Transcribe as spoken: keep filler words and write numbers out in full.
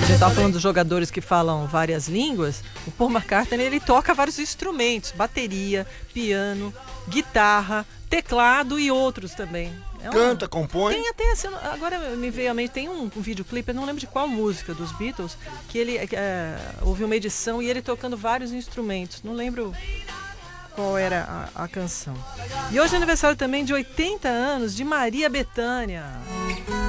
gente estava falando dos jogadores que falam várias línguas. O Paul McCartney, ele toca vários instrumentos, bateria, piano, guitarra, teclado e outros também. É uma... Canta, compõe. Tem até, assim, agora me veio à mente, tem um, um videoclipe, eu não lembro de qual música dos Beatles, que ele é, houve uma edição e ele tocando vários instrumentos. Não lembro qual era a, a canção. E hoje é aniversário também de oitenta anos de Maria Bethânia.